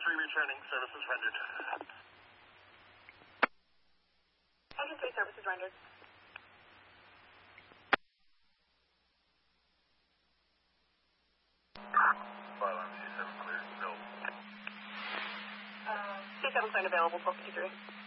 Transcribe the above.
3 returning, services rendered. Engine 3, services rendered. Fire alarm C7 clear, no. C7 plane available, 1253.